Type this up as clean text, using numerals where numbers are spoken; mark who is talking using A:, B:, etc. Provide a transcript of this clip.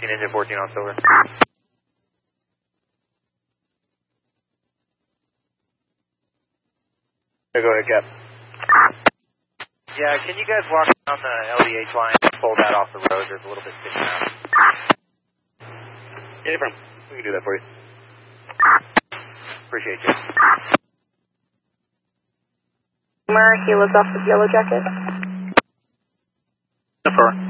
A: Engine 14 on silver. Go ahead, Cap. Yeah, can you guys walk down the LDH line and pull that off the road? There's a little bit sticking out. Yeah, no problem. We can do that for you. Appreciate you.
B: He lives off the Yellow Jacket.
A: Affirm.